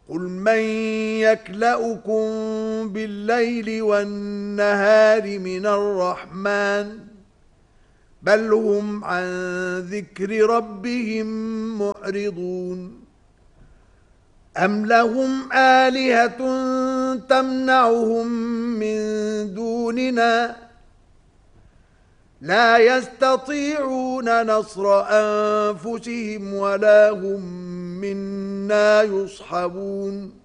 قل من يكلؤكم بالليل والنهار من الرحمن بل هم عن ذكر ربهم معرضون أم لهم آلهة تمنعهم من دوننا لا يستطيعون نصر أنفسهم ولا هم منا يصحبون